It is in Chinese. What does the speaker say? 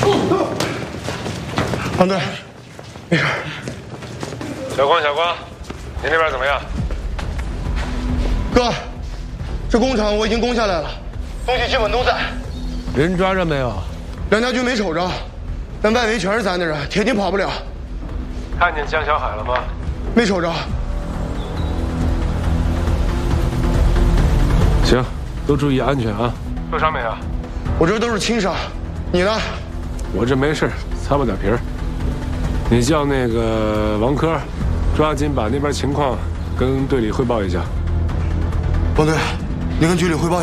王队，没事。 小光，您这边怎么样？ 哥，这工厂我已经攻下来了，东西基本都在。 人抓着没有？ 梁家军没瞅着，但外围全是咱的人，铁定跑不了。 看见江小海了吗？ 没瞅着。 行，都注意安全啊！ 受伤没有？ 我这都是轻伤，你呢？ 我这没事，擦破点皮儿。你叫那个王科，抓紧把那边情况跟队里汇报一下。 王队，你跟局里汇报。